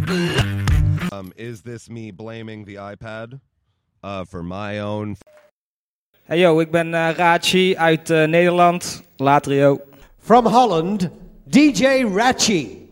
Is this me blaming the iPad for my own... Hey yo, ik ben Rachi uit Nederland. Later yo. From Holland, DJ Rachi.